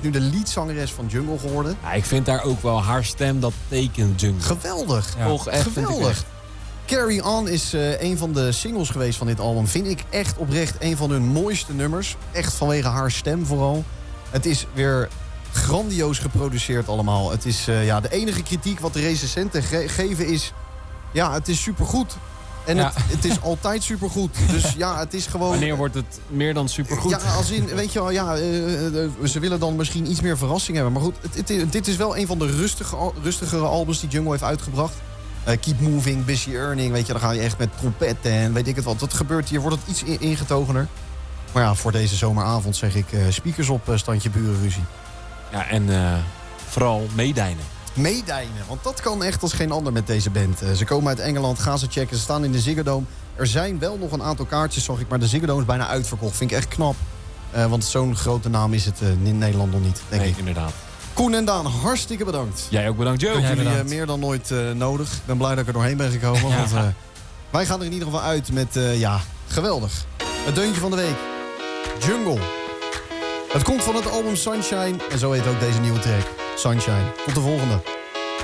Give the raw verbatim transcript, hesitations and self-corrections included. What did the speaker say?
nu de leadzangeres van Jungle geworden. Ja, ik vind daar ook wel haar stem, dat tekent Jungle. Geweldig. Ja. Toch echt, Geweldig. echt. Carry On is uh, een van de singles geweest van dit album. Vind ik echt oprecht een van hun mooiste nummers. Echt vanwege haar stem vooral. Het is weer grandioos geproduceerd allemaal. Het is uh, ja, de enige kritiek wat de recensenten ge- geven is... Ja, het is supergoed. En ja. het, het is altijd supergoed. Dus ja, het is gewoon... Wanneer wordt het meer dan supergoed? Ja, als in, weet je wel, ja, uh, uh, ze willen dan misschien iets meer verrassing hebben. Maar goed, het, het, dit is wel een van de rustige, rustigere albums die Jungle heeft uitgebracht. Uh, Keep Moving, Busy Earning, weet je, dan ga je echt met trompetten en weet ik het wat. Dat gebeurt hier, wordt het iets in, ingetogener. Maar ja, voor deze zomeravond zeg ik uh, speakers op, uh, standje burenruzie. Ja, en uh, vooral meedijnen. Meedijnen, want dat kan echt als geen ander met deze band. Uh, ze komen uit Engeland, gaan ze checken, ze staan in de Ziggo Dome. Er zijn wel nog een aantal kaartjes, zag ik, maar de Ziggo Dome is bijna uitverkocht. Vind ik echt knap, uh, want zo'n grote naam is het uh, in Nederland nog niet, denk nee, ik. Inderdaad. Koen en Daan, hartstikke bedankt. Jij ook bedankt, Joe. Ik heb jullie uh, bedankt. meer dan nooit uh, nodig. Ik ben blij dat ik er doorheen ben gekomen. Ja. Want, uh, wij gaan er in ieder geval uit met, uh, ja, geweldig. Het deuntje van de week. Jungle. Het komt van het album Sunshine. En zo heet ook deze nieuwe track. Sunshine. Tot de volgende.